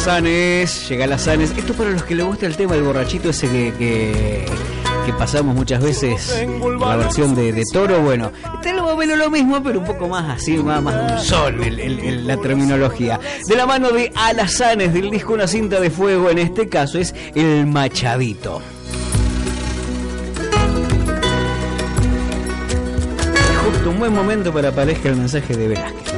Alazanes, llega Alazanes. Esto para los que les gusta el tema del borrachito ese que pasamos muchas veces, la versión de Toro. Bueno, está más o menos lo mismo, pero un poco más así, más dulzón la terminología. De la mano de Alazanes, del disco Una cinta de fuego, en este caso es El Machadito. Justo un buen momento para aparezca el mensaje de Velázquez.